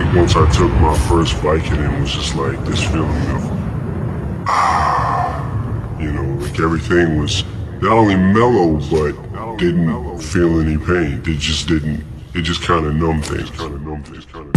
once I took my first Vicodin, it was just like this feeling of, you know, like everything was not only mellow, but didn't feel any pain. It just kind of numbed things.